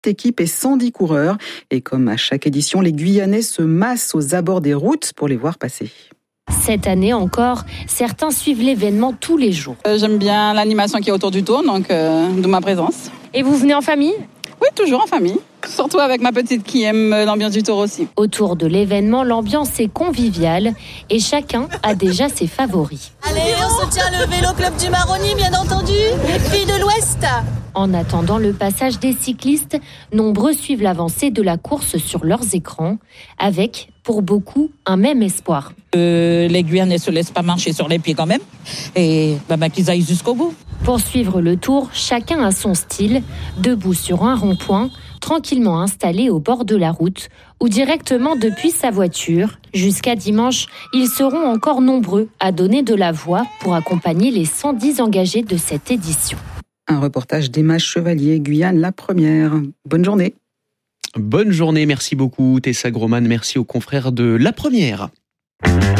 équipes et 110 coureurs. Et comme à chaque édition, les Guyanais se massent aux abords des routes pour les voir passer. Cette année encore, certains suivent l'événement tous les jours. J'aime bien l'animation qui est autour du tour, donc d'où ma présence. Et vous venez en famille ? Oui, toujours en famille. Surtout avec ma petite qui aime l'ambiance du tour aussi. Autour de l'événement, l'ambiance est conviviale et chacun a déjà ses favoris. Allez, on soutient le vélo club du Maroni, bien entendu, les filles de l'Ouest. En attendant le passage des cyclistes, nombreux suivent l'avancée de la course sur leurs écrans, avec, pour beaucoup, un même espoir. Les Guyanais ne se laissent pas marcher sur les pieds quand même, et qu'ils aillent jusqu'au bout. Pour suivre le tour, chacun a son style, debout sur un rond-point, tranquillement installé au bord de la route, ou directement depuis sa voiture. Jusqu'à dimanche, ils seront encore nombreux à donner de la voix pour accompagner les 110 engagés de cette édition. Un reportage d'Emma Chevalier, Guyane, la première. Bonne journée. Bonne journée, merci beaucoup Tessa Groman, merci aux confrères de La Première.